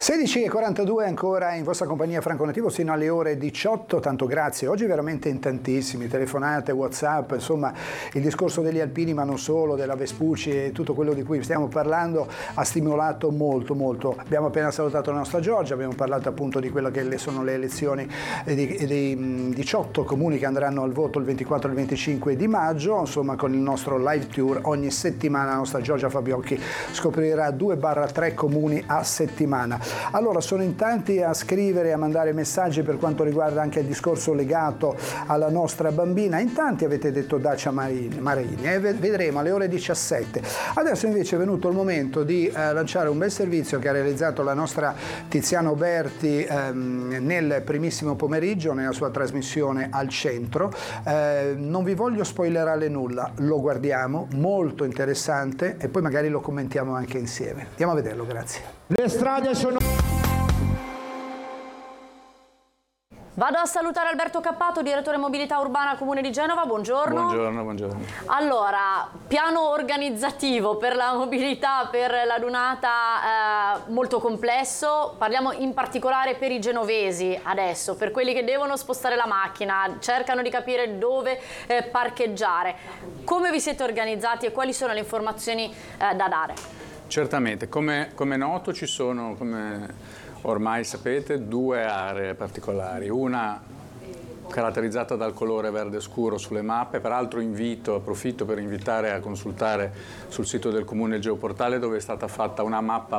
16:42 ancora in vostra compagnia Franco Nativo sino alle ore 18, tanto grazie. Oggi veramente in tantissimi, telefonate, WhatsApp, insomma il discorso degli alpini ma non solo, della Vespucci e tutto quello di cui stiamo parlando ha stimolato molto. Abbiamo appena salutato la nostra Giorgia, abbiamo parlato appunto di quello che sono le elezioni dei 18 comuni che andranno al voto il 24 e il 25 di maggio, insomma con il nostro live tour ogni settimana la nostra Giorgia Fabiocchi scoprirà 2-3 comuni a settimana. Allora sono in tanti a scrivere e a mandare messaggi per quanto riguarda anche il discorso legato alla nostra bambina, in tanti avete detto Dacia Marini, vedremo alle ore 17. Adesso invece è venuto il momento di lanciare un bel servizio che ha realizzato la nostra Tiziana Oberti nel primissimo pomeriggio nella sua trasmissione Al Centro. Non vi voglio spoilerare nulla, lo guardiamo, molto interessante e poi magari lo commentiamo anche insieme. Andiamo a vederlo, grazie. Le strade sono... Vado a salutare Alberto Cappato, direttore mobilità urbana Comune di Genova, buongiorno. Buongiorno. Allora, piano organizzativo per la mobilità, per la Lunata molto complesso, parliamo in particolare per i genovesi adesso, per quelli che devono spostare la macchina, cercano di capire dove parcheggiare. Come vi siete organizzati e quali sono le informazioni da dare? Certamente, come noto ci sono, come ormai sapete, due aree particolari, una caratterizzata dal colore verde scuro sulle mappe, peraltro approfitto per invitare a consultare sul sito del Comune il geoportale dove è stata fatta una mappa